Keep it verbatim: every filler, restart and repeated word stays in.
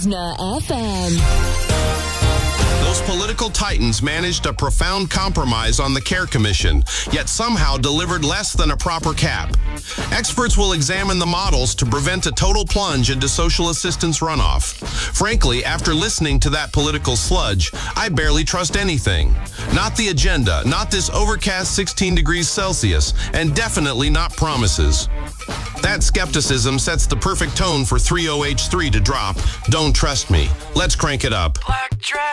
Listener F M. Those political titans managed a profound compromise on the Care Commission, yet somehow delivered less than a proper cap. Experts will examine the models to prevent a total plunge into social assistance runoff. Frankly, after listening to that political sludge, I barely trust anything. Not the agenda, not this overcast sixteen degrees Celsius, and definitely not promises. That skepticism sets the perfect tone for three O H three to drop. Don't trust me. Let's crank it up. Black dress.